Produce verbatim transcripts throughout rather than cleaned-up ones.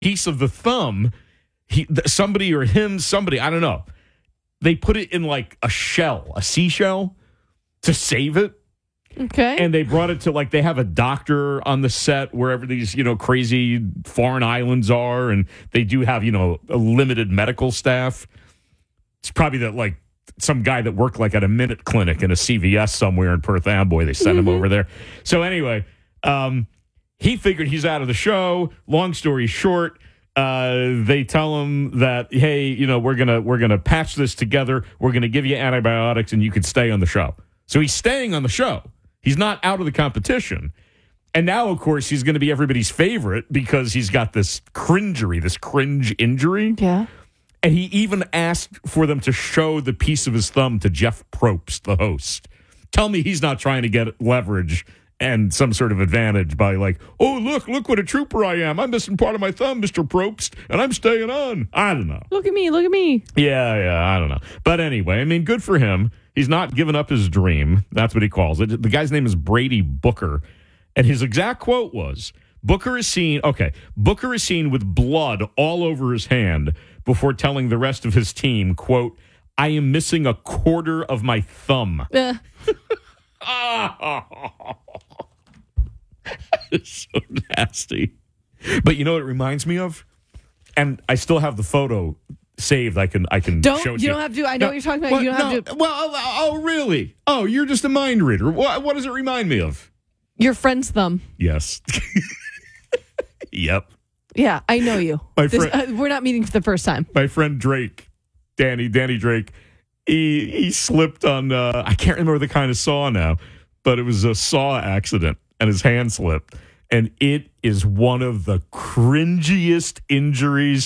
piece of the thumb, he somebody or him, somebody, I don't know. They put it in like a shell, a seashell, to save it. Okay. And they brought it to, like, they have a doctor on the set wherever these, you know, crazy foreign islands are. And they do have, you know, a limited medical staff. It's probably that, like, some guy that worked, like, at a Minute Clinic in a C V S somewhere in Perth Amboy. They sent mm-hmm. him over there. So anyway, um, he figured he's out of the show. Long story short, uh, they tell him that, hey, you know, we're gonna we're gonna patch this together. We're gonna give you antibiotics, and you can stay on the show. So he's staying on the show. He's not out of the competition. And now, of course, he's going to be everybody's favorite because he's got this cringery, this cringe injury. Yeah. And he even asked for them to show the piece of his thumb to Jeff Probst, the host. Tell me he's not trying to get leverage and some sort of advantage by, like, oh, look, look what a trooper I am. I'm missing part of my thumb, Mister Probst, and I'm staying on. I don't know. Look at me, look at me. Yeah, yeah, I don't know. But anyway, I mean, good for him. He's not giving up his dream. That's what he calls it. The guy's name is Brady Booker. And his exact quote was, Booker is seen, okay, Booker is seen with blood all over his hand before telling the rest of his team, quote, I am missing a quarter of my thumb. Uh. It's so nasty. But you know what it reminds me of? And I still have the photo saved. I can I can don't, show it you. You don't have to. I know no, what you're talking about. Well, you don't no, have to. Well, oh, oh, really? Oh, you're just a mind reader. What, what does it remind me of? Your friend's thumb. Yes. Yep. Yeah, I know you. My this, friend, uh, we're not meeting for the first time. My friend Drake, Danny, Danny Drake, he he slipped on, uh, I can't remember the kind of saw now, but it was a saw accident, and his hand slipped. And it is one of the cringiest injuries.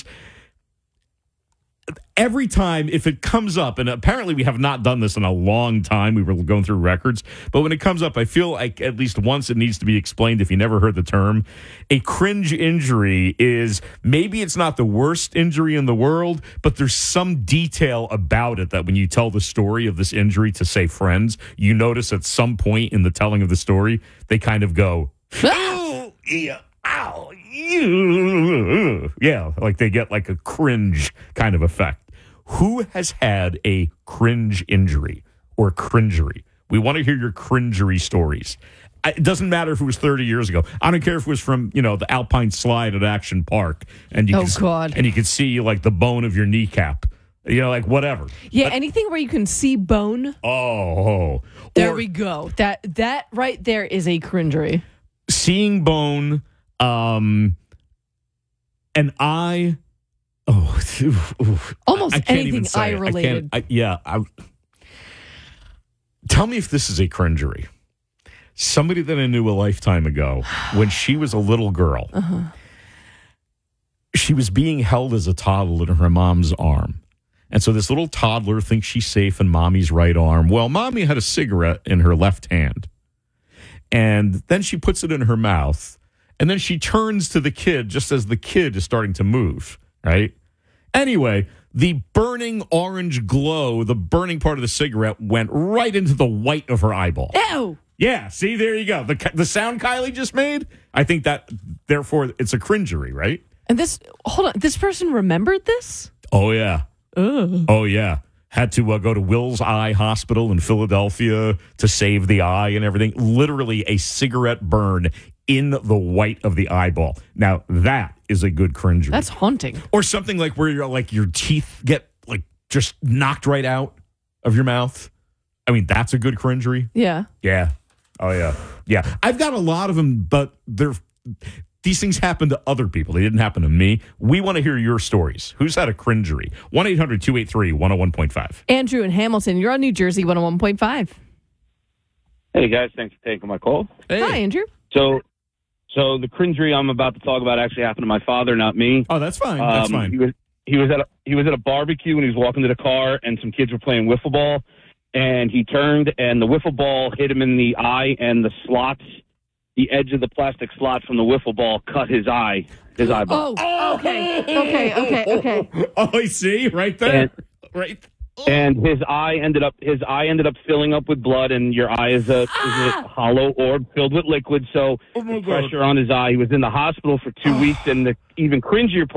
Every time, if it comes up, and apparently we have not done this in a long time, we were going through records, but when it comes up, I feel like at least once it needs to be explained if you never heard the term. A cringe injury is, maybe it's not the worst injury in the world, but there's some detail about it that when you tell the story of this injury to, say, friends, you notice at some point in the telling of the story, they kind of go, oh, yeah. Ow, yeah, like they get like a cringe kind of effect. Who has had a cringe injury or cringery? We want to hear your cringery stories. It doesn't matter if it was thirty years ago. I don't care if it was from, you know, the Alpine Slide at Action Park, and you oh can, God, and you can see like the bone of your kneecap. You know, like whatever. Yeah, but, anything where you can see bone. Oh, oh. There or, we go. That that right there is a cringery. Seeing bone. Um, and I, oh, almost I, I can't anything even say eye it. related. I can't, I, yeah. I, tell me if this is a cringery. Somebody that I knew a lifetime ago, when she was a little girl, uh-huh. she was being held as a toddler in her mom's arm. And so this little toddler thinks she's safe in mommy's right arm. Well, mommy had a cigarette in her left hand. And then she puts it in her mouth. And then she turns to the kid just as the kid is starting to move, right? Anyway, the burning orange glow, the burning part of the cigarette went right into the white of her eyeball. Ew! Yeah, see, there you go. The the sound Kylie just made, I think that, therefore, it's a cringery, right? And this, hold on, this person remembered this? Oh, yeah. Ugh. Oh, yeah. Had to uh, go to Will's Eye Hospital in Philadelphia to save the eye and everything. Literally a cigarette burn in the white of the eyeball. Now, that is a good cringery. That's haunting. Or something like where you're like your teeth get like just knocked right out of your mouth. I mean, that's a good cringery. Yeah. Yeah. Oh, yeah. Yeah. I've got a lot of them, but they're these things happen to other people. They didn't happen to me. We want to hear your stories. Who's had a cringery? one eight hundred two eight three one oh one point five. Andrew in Hamilton, you're on New Jersey one oh one point five. Hey, guys. Thanks for taking my call. Hey. Hi, Andrew. So, so the cringery I'm about to talk about actually happened to my father, not me. Oh, that's fine. That's um, fine. He was, he was at a, he was at a barbecue, and he was walking to the car, and some kids were playing wiffle ball, and he turned, and the wiffle ball hit him in the eye, and the slots, the edge of the plastic slot from the wiffle ball cut his eye, his eyeball. Oh, okay, okay, okay, okay. Oh, I see, right there. And, right. and his eye ended up his eye ended up filling up with blood, and your eye is a, Ah! is a hollow orb filled with liquid. So Oh my the God. pressure on his eye. He was in the hospital for two weeks, and the even cringier part.